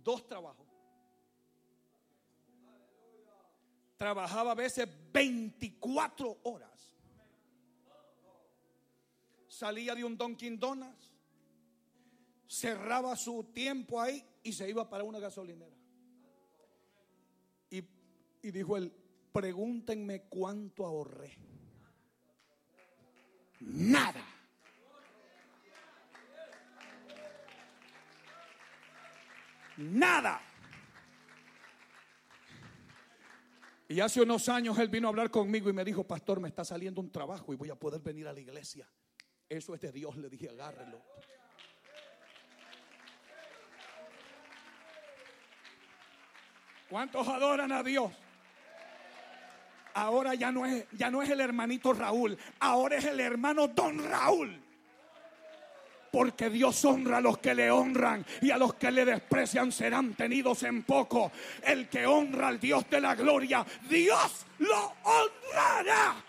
2 trabajos. Trabajaba a veces 24 horas. Salía de un Dunkin' Donuts, cerraba su tiempo ahí y se iba para una gasolinera. Y dijo él: pregúntenme cuánto ahorré. Nada. Nada. Y hace unos años él vino a hablar conmigo y me dijo: pastor, me está saliendo un trabajo y voy a poder venir a la iglesia. Eso es de Dios. Le dije: agárrelo. ¿Cuántos adoran a Dios? Ahora ya no es el hermanito Raúl, ahora es el hermano Don Raúl. Porque Dios honra a los que le honran, y a los que le desprecian serán tenidos en poco. El que honra al Dios de la gloria, Dios lo honrará.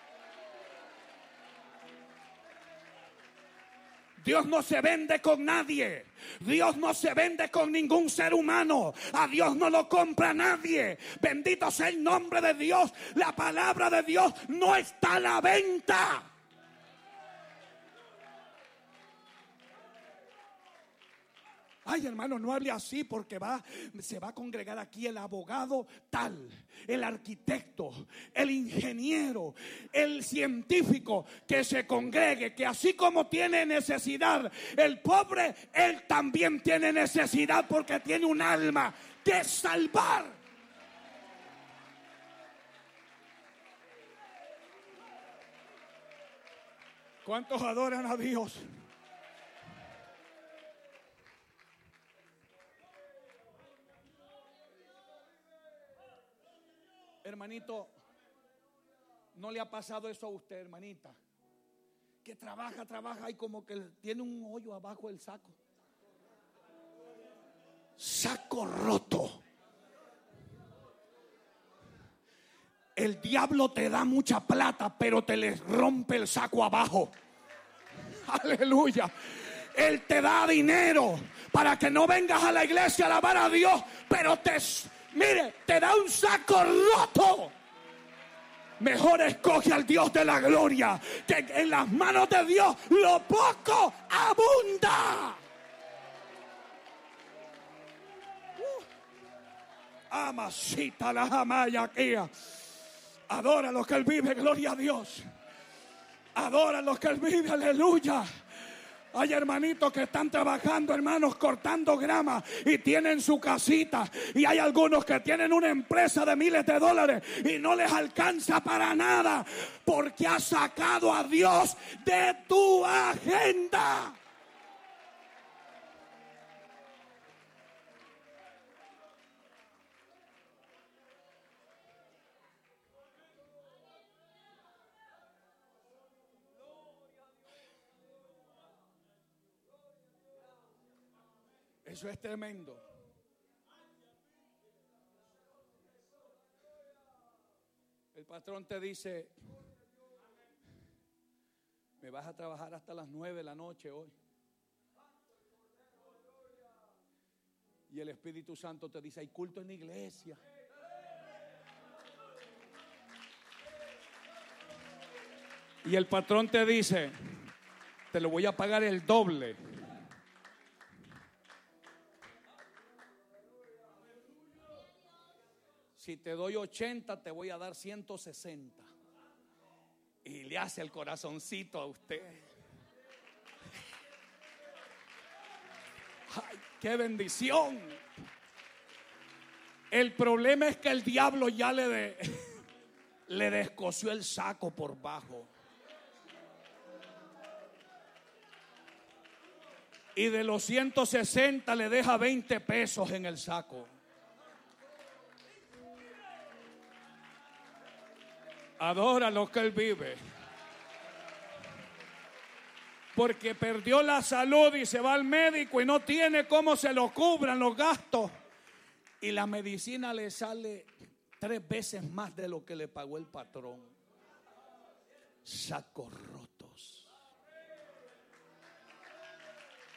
Dios no se vende con nadie. Dios no se vende con ningún ser humano. A Dios no lo compra nadie. Bendito sea el nombre de Dios. La palabra de Dios no está a la venta. Ay, hermano, no hable así, porque se va a congregar aquí el abogado tal, el arquitecto, el ingeniero, el científico, que se congregue, que así como tiene necesidad el pobre, él también tiene necesidad, porque tiene un alma que salvar. ¿Cuántos adoran a Dios? Hermanito, ¿no le ha pasado eso a usted, hermanita? Que trabaja y como que tiene un hoyo abajo del saco. Saco roto. El diablo te da mucha plata, pero te le rompe el saco abajo. Aleluya. Él te da dinero para que no vengas a la iglesia a alabar a Dios, pero te da un saco roto. Mejor escoge al Dios de la gloria, que en las manos de Dios lo poco abunda. Amasita la jamaya aquí. Adora lo que Él vive, gloria a Dios. Adora lo que Él vive, aleluya. Hay hermanitos que están trabajando, hermanos, cortando grama y tienen su casita. Y hay algunos que tienen una empresa de miles de dólares y no les alcanza para nada, porque has sacado a Dios de tu agenda. Eso es tremendo. El patrón te dice: me vas a trabajar hasta las 9 de la noche hoy. Y el Espíritu Santo te dice: hay culto en la iglesia. Y el patrón te dice: te lo voy a pagar el doble. Si te doy 80, te voy a dar 160. Y le hace el corazoncito a usted. ¡Ay, qué bendición! El problema es que el diablo ya le descosió el saco por bajo. Y de los 160 le deja 20 pesos en el saco. Adora lo que Él vive. Porque perdió la salud y se va al médico y no tiene cómo se lo cubran los gastos. Y la medicina le sale 3 veces más de lo que le pagó el patrón. Saco roto.